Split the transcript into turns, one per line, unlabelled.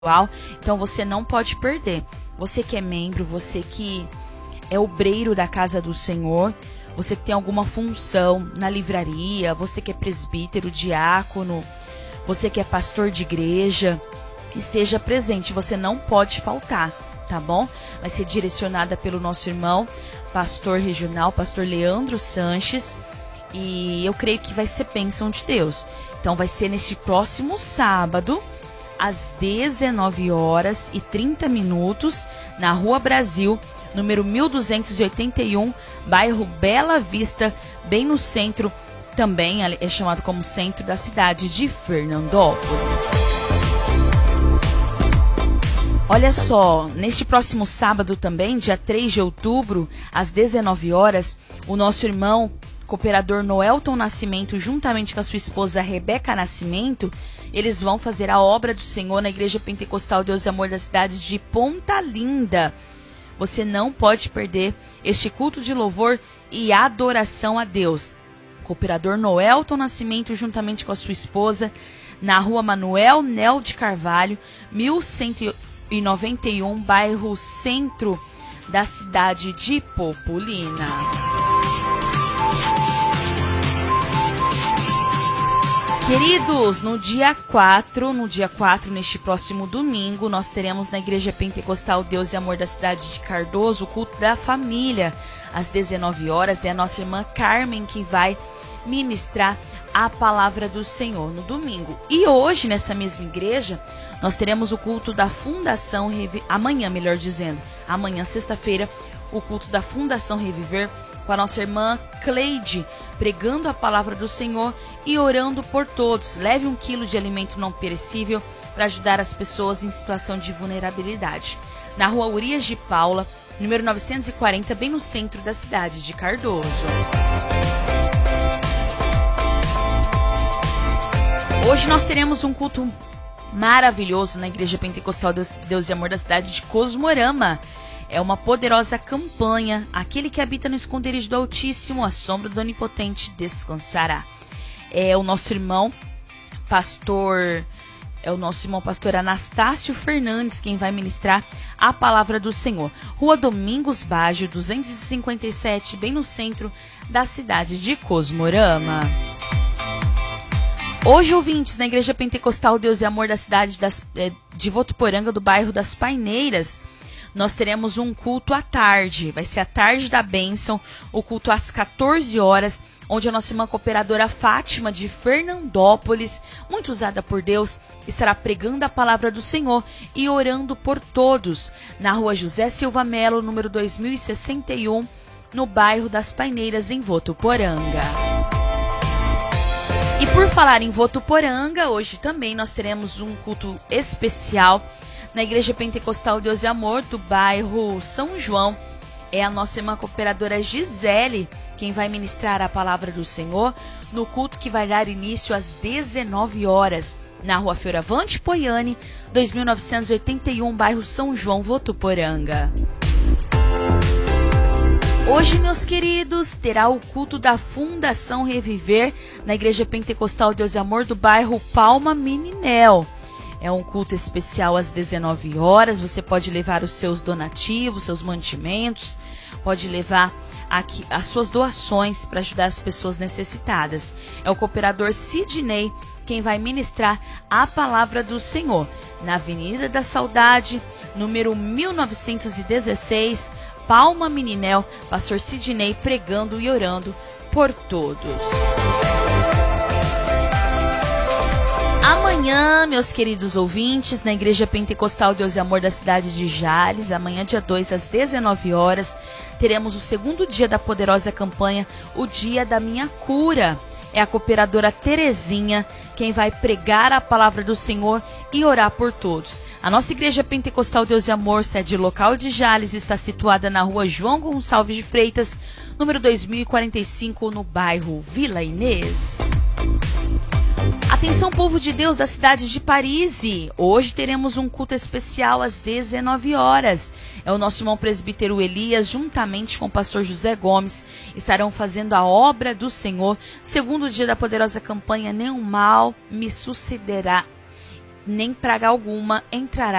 Então você não pode perder. Você que é membro, você que é obreiro da casa do Senhor, você que tem alguma função na livraria, você que é presbítero, diácono, você que é pastor de igreja, esteja presente, você não pode faltar, tá bom? Vai ser direcionada pelo nosso irmão, pastor regional, pastor Leandro Sanches, e eu creio que vai ser bênção de Deus. Então vai ser neste próximo sábado, às 19h30, na Rua Brasil, número 1281, bairro Bela Vista, bem no centro, também é chamado como centro da cidade de Fernandópolis. Olha só, neste próximo sábado também, dia 3 de outubro, às 19h, o nosso irmão cooperador Noelton Nascimento, juntamente com a sua esposa Rebeca Nascimento, eles vão fazer a obra do Senhor na Igreja Pentecostal Deus e Amor da cidade de Ponta Linda. Você não pode perder este culto de louvor e adoração a Deus. Cooperador Noelton Nascimento, juntamente com a sua esposa, na Rua Manuel Nel de Carvalho, 1191, bairro Centro da cidade de Populina. Queridos, no dia 4, neste próximo domingo, nós teremos na Igreja Pentecostal Deus e Amor da cidade de Cardoso o culto da família, às 19h, é a nossa irmã Carmen que vai ministrar a palavra do Senhor no domingo. E hoje, nessa mesma igreja, nós teremos o culto da Fundação amanhã, sexta-feira, o culto da Fundação Reviver, com a nossa irmã Cleide, pregando a palavra do Senhor e orando por todos. Leve 1 quilo de alimento não perecível para ajudar as pessoas em situação de vulnerabilidade. Na Rua Urias de Paula, número 940, bem no centro da cidade de Cardoso. Hoje nós teremos um culto maravilhoso na Igreja Pentecostal Deus e Amor da cidade de Cosmorama. É uma poderosa campanha. Aquele que habita no esconderijo do Altíssimo, a sombra do Onipotente descansará. É o nosso irmão pastor Anastácio Fernandes quem vai ministrar a palavra do Senhor. Rua Domingos Baggio, 257, bem no centro da cidade de Cosmorama. Hoje, ouvintes, na Igreja Pentecostal Deus e Amor da cidade de Votuporanga, do bairro das Paineiras, nós teremos um culto à tarde. Vai ser a tarde da bênção, o culto às 14h, onde a nossa irmã cooperadora Fátima de Fernandópolis, muito usada por Deus, estará pregando a palavra do Senhor e orando por todos, na Rua José Silva Melo, número 2061, no bairro das Paineiras, em Votuporanga. E por falar em Votuporanga, hoje também nós teremos um culto especial na Igreja Pentecostal Deus e Amor, do bairro São João. É a nossa irmã cooperadora Gisele quem vai ministrar a palavra do Senhor no culto que vai dar início às 19h, na Rua Fioravante Poiani, 2981, bairro São João, Votuporanga. Hoje, meus queridos, terá o culto da Fundação Reviver na Igreja Pentecostal Deus e Amor, do bairro Palma Meninel. É um culto especial às 19h. Você pode levar os seus donativos, seus mantimentos, pode levar aqui as suas doações para ajudar as pessoas necessitadas. É o cooperador Sidney quem vai ministrar a palavra do Senhor na Avenida da Saudade, número 1916, Palma Meninel, pastor Sidney pregando e orando por todos. Amanhã, meus queridos ouvintes, na Igreja Pentecostal Deus e Amor da cidade de Jales, amanhã dia 2 às 19h, teremos o segundo dia da poderosa campanha, o Dia da Minha Cura. É a cooperadora Terezinha quem vai pregar a palavra do Senhor e orar por todos. A nossa Igreja Pentecostal Deus e Amor, sede local de Jales, está situada na Rua João Gonçalves de Freitas, número 2045, no bairro Vila Inês. Atenção, povo de Deus da cidade de Parise. Hoje teremos um culto especial às 19h. É o nosso irmão presbítero Elias, juntamente com o pastor José Gomes, estarão fazendo a obra do Senhor, segundo o dia da poderosa campanha Nenhum Mal Me Sucederá. nem praga alguma entrará